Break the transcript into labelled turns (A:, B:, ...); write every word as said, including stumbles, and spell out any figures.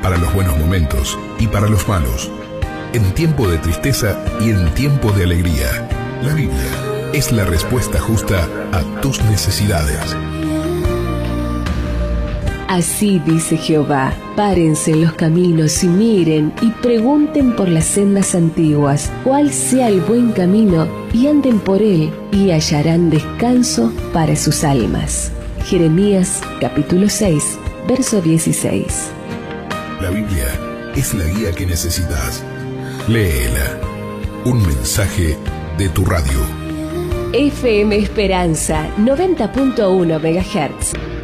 A: para los buenos momentos y para los malos, en tiempo de tristeza y en tiempo de alegría. La Biblia es la respuesta justa a tus necesidades.
B: Así dice Jehová: párense en los caminos y miren y pregunten por las sendas antiguas, cuál sea el buen camino, y anden por él, y hallarán descanso para sus almas. Jeremías capítulo seis, verso dieciséis.
A: La Biblia es la guía que necesitas. Léela. Un mensaje de tu radio.
B: F M Esperanza noventa punto uno megahertz.